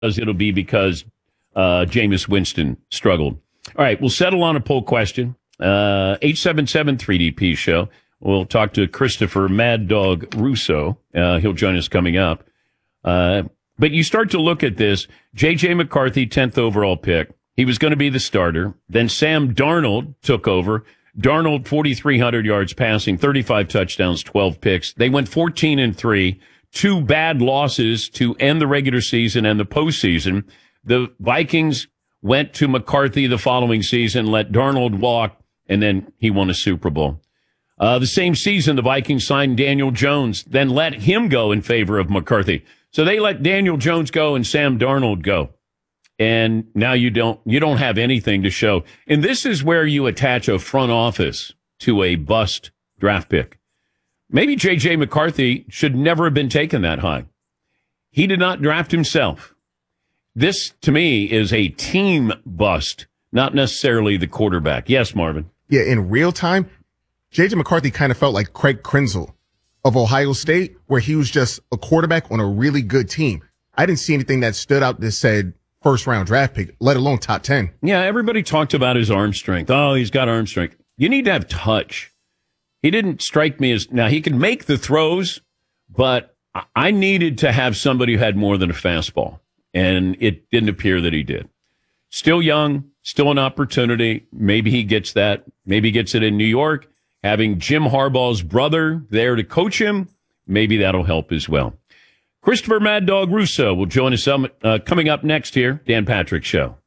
it'll be because Jameis Winston struggled. All right, we'll settle on a poll question. 877-3DP show. We'll talk to Christopher Mad Dog Russo. He'll join us coming up. But you start to look at this. J.J. McCarthy, 10th overall pick. He was going to be the starter. Then Sam Darnold took over. Darnold, 4,300 yards passing, 35 touchdowns, 12 picks. They went 14-3. 2 bad losses to end the regular season and the postseason. The Vikings went to McCarthy the following season, let Darnold walk, and then he won a Super Bowl. The same season, the Vikings signed Daniel Jones, then let him go in favor of McCarthy. So they let Daniel Jones go and Sam Darnold go. And now you don't have anything to show. And this is where you attach a front office to a bust draft pick. Maybe J.J. McCarthy should never have been taken that high. He did not draft himself. This, to me, is a team bust, not necessarily the quarterback. Yes, Marvin. Yeah, in real time, J.J. McCarthy kind of felt like Craig Krenzel of Ohio State, where he was just a quarterback on a really good team. I didn't see anything that stood out that said first-round draft pick, let alone top 10. Yeah, everybody talked about his arm strength. Oh, he's got arm strength. You need to have touch. He didn't strike me as... Now, he can make the throws, but I needed to have somebody who had more than a fastball, and it didn't appear that he did. Still young, still an opportunity. Maybe he gets that. Maybe he gets it in New York. Having Jim Harbaugh's brother there to coach him, maybe that'll help as well. Christopher Mad Dog Russo will join us coming up next here, Dan Patrick Show.